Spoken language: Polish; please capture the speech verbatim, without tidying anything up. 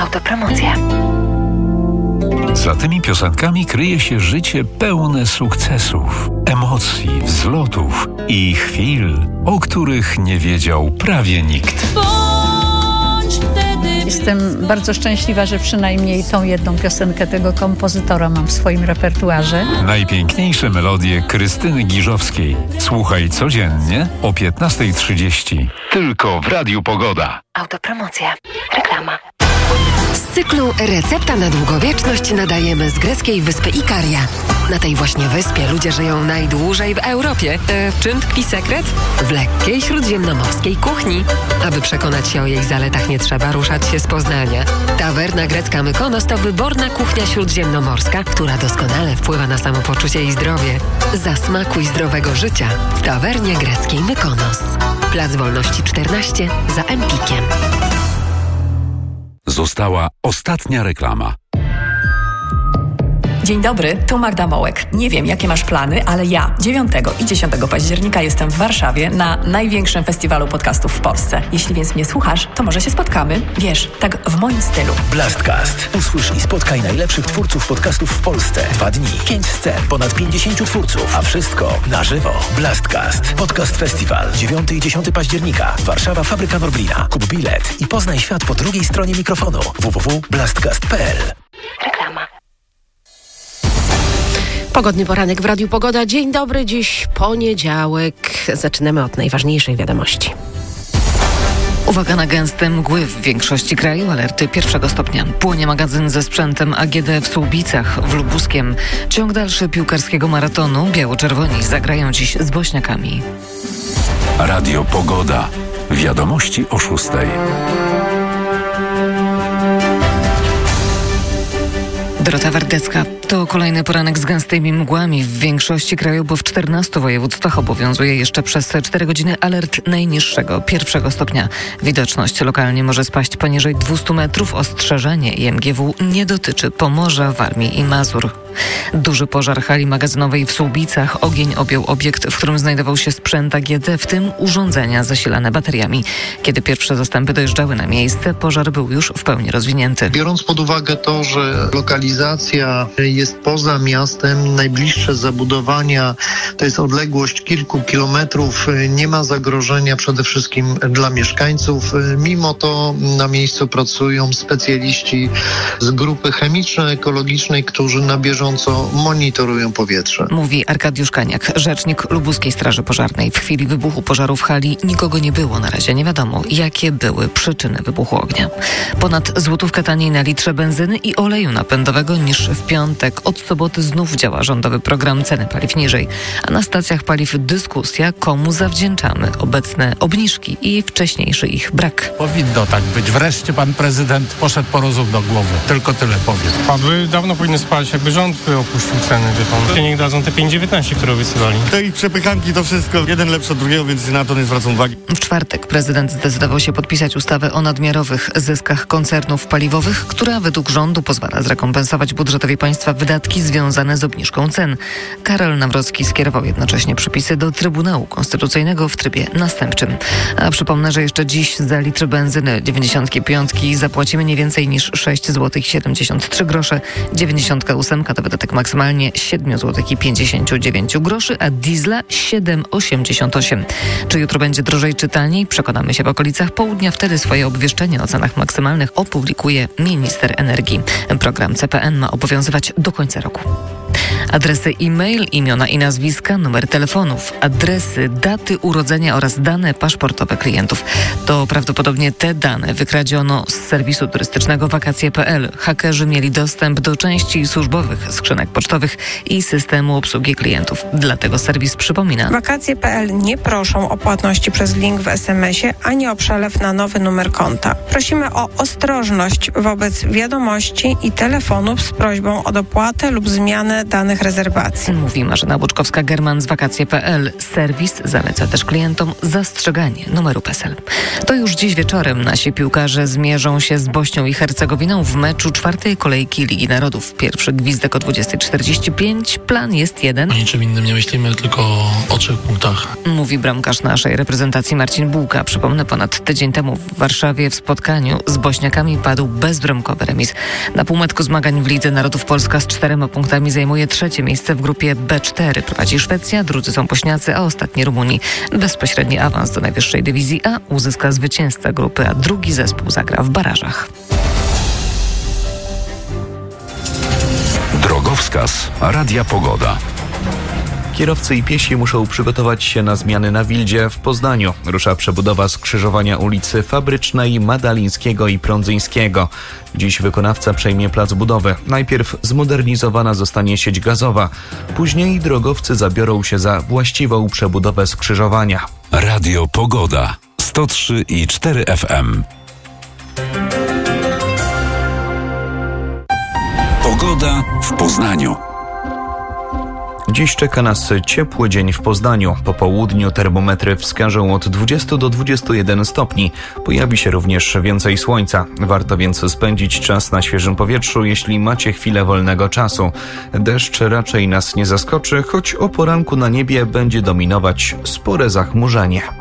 Autopromocja. Za tymi piosenkami kryje się życie pełne sukcesów, emocji, wzlotów i chwil, o których nie wiedział prawie nikt. Jestem bardzo szczęśliwa, że przynajmniej tą jedną piosenkę tego kompozytora mam w swoim repertuarze. Najpiękniejsze melodie Krystyny Giżowskiej. Słuchaj codziennie o piętnasta trzydzieści. Tylko w Radiu Pogoda. Autopromocja. Reklama. Z cyklu Recepta na długowieczność nadajemy z greckiej wyspy Ikaria. Na tej właśnie wyspie ludzie żyją najdłużej w Europie. E, w czym tkwi sekret? W lekkiej śródziemnomorskiej kuchni. Aby przekonać się o jej zaletach, nie trzeba ruszać się z Poznania. Tawerna grecka Mykonos to wyborna kuchnia śródziemnomorska, która doskonale wpływa na samopoczucie i zdrowie. Zasmakuj zdrowego życia w tawernie greckiej Mykonos. Plac Wolności czternaście za Empikiem. Została ostatnia reklama. Dzień dobry, tu Magda Mołek. Nie wiem, jakie masz plany, ale ja dziewiątego i dziesiątego października jestem w Warszawie na największym festiwalu podcastów w Polsce. Jeśli więc mnie słuchasz, to może się spotkamy. Wiesz, tak w moim stylu. Blastcast. Usłysz i spotkaj najlepszych twórców podcastów w Polsce. Dwa dni, pięć scen, ponad pięćdziesięciu twórców, a wszystko na żywo. Blastcast. Podcast Festiwal. dziewiątego i dziesiątego października. Warszawa, Fabryka Norblina. Kup bilet i poznaj świat po drugiej stronie mikrofonu. w w w kropka blastcast kropka p l. Reklama. Pogodny poranek w Radiu Pogoda. Dzień dobry, dziś poniedziałek. Zaczynamy od najważniejszej wiadomości. Uwaga na gęste mgły w większości kraju, alerty pierwszego stopnia. Płonie magazyn ze sprzętem A G D w Słubicach, w Lubuskiem. Ciąg dalszy piłkarskiego maratonu. Biało-czerwoni zagrają dziś z Bośniakami. Radio Pogoda. Wiadomości o szóstej. Dorota Wardecka. To kolejny poranek z gęstymi mgłami w większości kraju, bo w czternastu województwach obowiązuje jeszcze przez cztery godziny alert najniższego, pierwszego stopnia. Widoczność lokalnie może spaść poniżej dwieście metrów. Ostrzeżenie I M G W nie dotyczy Pomorza, Warmii i Mazur. Duży pożar hali magazynowej w Słubicach. Ogień objął obiekt, w którym znajdował się sprzęt A G D, w tym urządzenia zasilane bateriami. Kiedy pierwsze zastępy dojeżdżały na miejsce, pożar był już w pełni rozwinięty. Biorąc pod uwagę to, że lokalizacja jest poza miastem, najbliższe zabudowania to jest odległość kilku kilometrów, nie ma zagrożenia przede wszystkim dla mieszkańców. Mimo to na miejscu pracują specjaliści z grupy chemiczno-ekologicznej, którzy na bieżąco monitorują powietrze. Mówi Arkadiusz Kaniak, rzecznik Lubuskiej Straży Pożarnej. W chwili wybuchu pożaru w hali nikogo nie było. Na razie nie wiadomo, jakie były przyczyny wybuchu ognia. Ponad złotówkę taniej na litrze benzyny i oleju napędowego niż w piątek. Od soboty znów działa rządowy program Ceny Paliw Niżej. A na stacjach paliw dyskusja, komu zawdzięczamy obecne obniżki i wcześniejszy ich brak. Powinno tak być. Wreszcie pan prezydent poszedł po rozum do głowy. Tylko tyle powiem. Padły dawno powinny spać, jakby rząd opuścił ceny, wie pan. Niech dadzą te pięć dziewiętnaście, które obiecywali. Te ich przepychanki to wszystko jeden lepszy od drugiego, więc na to nie zwracam uwagi. W czwartek prezydent zdecydował się podpisać ustawę o nadmiarowych zyskach koncernów paliwowych, która według rządu pozwala zrekompensować budżetowi państwa wydatki związane z obniżką cen. Karol Nawrocki skierował jednocześnie przepisy do Trybunału Konstytucyjnego w trybie następczym. A przypomnę, że jeszcze dziś za litr benzyny dziewięćdziesiątki piątki zapłacimy nie więcej niż sześć złotych siedemdziesiąt trzy grosze, dziewięćdziesiątka ósemka to wydatek maksymalnie siedem złotych pięćdziesiąt dziewięć groszy, a diesla siedem złotych osiemdziesiąt osiem. Czy jutro będzie drożej czy taniej? Przekonamy się w okolicach południa. Wtedy swoje obwieszczenie o cenach maksymalnych opublikuje minister energii. Program C P N ma obowiązywać do końca roku. Adresy e-mail, imiona i nazwiska, numer telefonów, adresy, daty urodzenia oraz dane paszportowe klientów. To prawdopodobnie te dane wykradziono z serwisu turystycznego wakacje kropka p l. Hakerzy mieli dostęp do części służbowych skrzynek pocztowych i systemu obsługi klientów. Dlatego serwis przypomina. wakacje kropka p l nie proszą o płatności przez link w es em esie ani o przelew na nowy numer konta. Prosimy o ostrożność wobec wiadomości i telefonów z prośbą o dopłatę lub zmianę danych rezerwacji. Mówi Marzena Łuczkowska-German z wakacje kropka pe el. Serwis zaleca też klientom zastrzeganie numeru PESEL. To już dziś wieczorem nasi piłkarze zmierzą się z Bośnią i Hercegowiną w meczu czwartej kolejki Ligi Narodów. Pierwszy gwizdek o dwudziesta czterdzieści pięć. Plan jest jeden. O niczym innym nie myślimy, tylko o trzech punktach. Mówi bramkarz naszej reprezentacji Marcin Bułka. Przypomnę, ponad tydzień temu w Warszawie w spotkaniu z Bośniakami padł bezbramkowy remis. Na półmetku zmagań w Lidze Narodów Polska z czterema punktami zajmuje trzecie miejsce w grupie be cztery. Prowadzi Szwecja, drudzy są Bośniacy, a ostatni Rumunii. Bezpośredni awans do najwyższej dywizji A uzyska zwycięzca grupy, a drugi zespół zagra w barażach. Drogowskaz Radia Pogoda. Kierowcy i piesi muszą przygotować się na zmiany na Wildzie. W Poznaniu rusza przebudowa skrzyżowania ulicy Fabrycznej, Madalińskiego i Prądzyńskiego. Dziś wykonawca przejmie plac budowy. Najpierw zmodernizowana zostanie sieć gazowa. Później drogowcy zabiorą się za właściwą przebudowę skrzyżowania. Radio Pogoda. sto trzy i cztery F M. Pogoda w Poznaniu. Dziś czeka nas ciepły dzień w Poznaniu. Po południu termometry wskażą od dwudziestu do dwudziestu jeden stopni. Pojawi się również więcej słońca. Warto więc spędzić czas na świeżym powietrzu, jeśli macie chwilę wolnego czasu. Deszcz raczej nas nie zaskoczy, choć o poranku na niebie będzie dominować spore zachmurzenie.